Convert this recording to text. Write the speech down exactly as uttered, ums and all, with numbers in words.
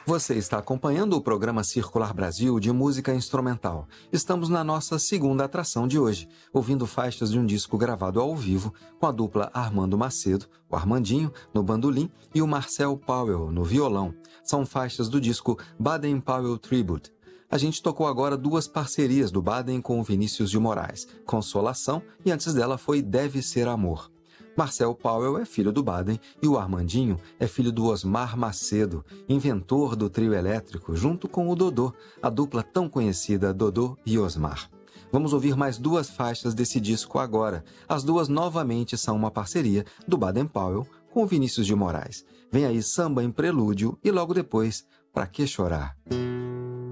Você está acompanhando o programa Circular Brasil de música instrumental. Estamos na nossa segunda atração de hoje, ouvindo faixas de um disco gravado ao vivo com a dupla Armando Macedo, o Armandinho, no bandolim e o Marcel Powell, no violão. São faixas do disco Baden Powell Tribute. A gente tocou agora duas parcerias do Baden com o Vinícius de Moraes, Consolação, e antes dela foi Deve Ser Amor. Marcel Powell é filho do Baden e o Armandinho é filho do Osmar Macedo, inventor do trio elétrico, junto com o Dodô, a dupla tão conhecida Dodô e Osmar. Vamos ouvir mais duas faixas desse disco agora. As duas novamente são uma parceria do Baden Powell com o Vinícius de Moraes. Vem aí Samba em Prelúdio e logo depois Pra Que Chorar?